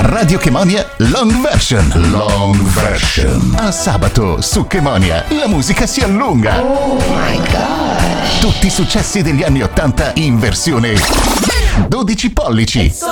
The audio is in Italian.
Radio Chemonia Long Version. Long Version. A sabato su Chemonia la musica si allunga. Oh my gosh. Tutti i successi degli anni '80 in versione 12 pollici.